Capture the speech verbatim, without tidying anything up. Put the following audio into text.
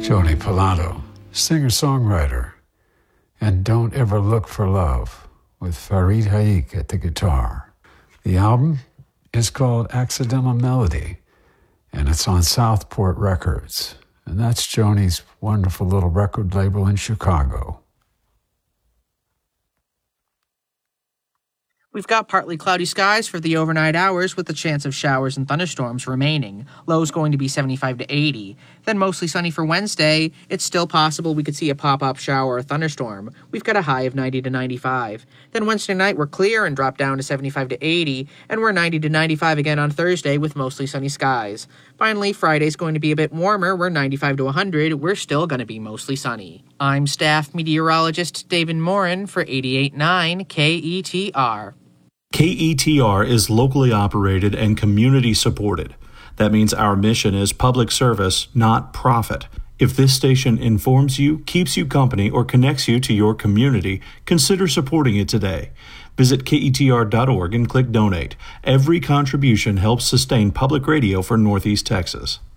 Joni Pilato, singer-songwriter, and Don't Ever Look for Love with Farid Haik at the guitar. The album is called Accidental Melody, and it's on Southport Records. And that's Joni's wonderful little record label in Chicago. We've got partly cloudy skies for the overnight hours with the chance of showers and thunderstorms remaining. Lows going to be seventy-five to eighty. Then mostly sunny for Wednesday. It's still possible we could see a pop-up shower or thunderstorm. We've got a high of ninety to ninety-five. Then Wednesday night we're clear and drop down to seventy-five to eighty. And we're ninety to ninety-five again on Thursday with mostly sunny skies. Finally, Friday's going to be a bit warmer. We're ninety-five to one hundred. We're still going to be mostly sunny. I'm staff meteorologist David Morin for eighty-eight point nine K E T R. K E T R is locally operated and community supported. That means our mission is public service, not profit. If this station informs you, keeps you company, or connects you to your community, consider supporting it today. Visit K E T R dot org and click Donate. Every contribution helps sustain public radio for Northeast Texas.